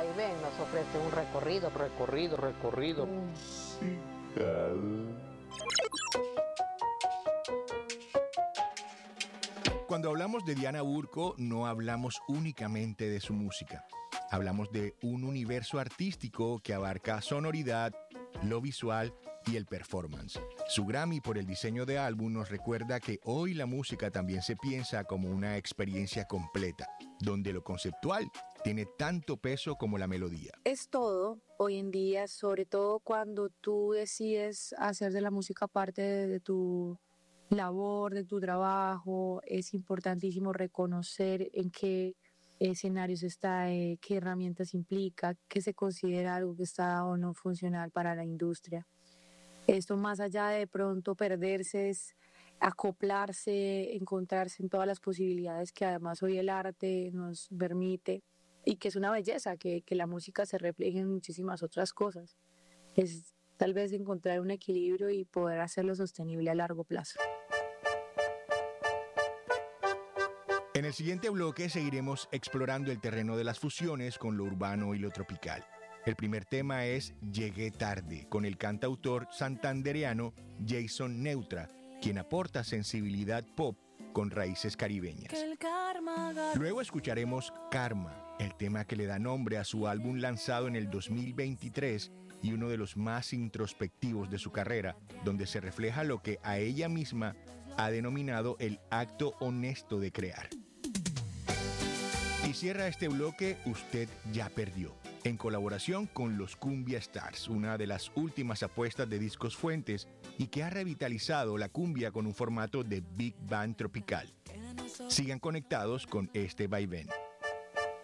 vaivén nos ofrece un recorrido musical. Cuando hablamos de Diana Burco, no hablamos únicamente de su música. Hablamos de un universo artístico que abarca sonoridad, lo visual y el performance. Su Grammy por el diseño de álbum nos recuerda que hoy la música también se piensa como una experiencia completa, donde lo conceptual tiene tanto peso como la melodía. Es todo hoy en día, sobre todo cuando tú decides hacer de la música parte de tu labor, de tu trabajo. Es importantísimo reconocer en qué escenarios está, qué herramientas implica, qué se considera algo que está o no funcional para la industria. Esto, más allá de pronto perderse, es acoplarse, encontrarse en todas las posibilidades que además hoy el arte nos permite, y que es una belleza que la música se refleje en muchísimas otras cosas. Es tal vez encontrar un equilibrio y poder hacerlo sostenible a largo plazo. En el siguiente bloque seguiremos explorando el terreno de las fusiones con lo urbano y lo tropical. El primer tema es Llegué tarde, con el cantautor santandereano Jason Neutra, quien aporta sensibilidad pop con raíces caribeñas. Luego escucharemos Karma, el tema que le da nombre a su álbum lanzado en el 2023 y uno de los más introspectivos de su carrera, donde se refleja lo que a ella misma ha denominado el acto honesto de crear. Y cierra este bloque Usted ya perdió, en colaboración con los Cumbia Stars, una de las últimas apuestas de Discos Fuentes y que ha revitalizado la cumbia con un formato de Big Band tropical. Sigan conectados con este vaivén.